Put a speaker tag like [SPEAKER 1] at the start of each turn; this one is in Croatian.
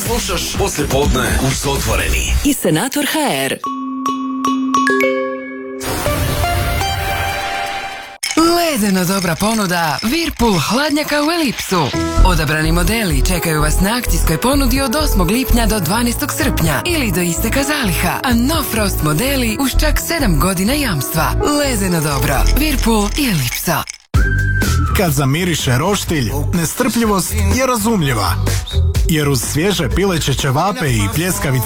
[SPEAKER 1] Slušaš Poslijepodne uz Otvoreni
[SPEAKER 2] i Senator HR.
[SPEAKER 3] Ledeno dobra ponuda Whirlpool hladnjaka u Elipsu. Odabrani modeli čekaju vas na akcijskoj ponudi od 8. lipnja do 12. srpnja ili do isteka zaliha, a no frost modeli uz čak 7 godina jamstva. Ledeno dobro. Whirlpool i Elipsa.
[SPEAKER 4] Kad zamiriše roštilj, nestrpljivost je razumljiva. Jer uz svježe pileće ćevape i pljeskavice